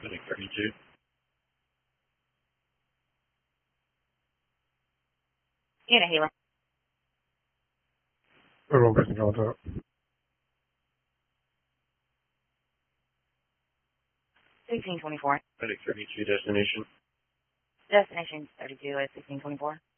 FedEx 32. Unit Halo. Federal Prison Contact. $16.24. FedEx 32 destination. Destination 32 at $16.24.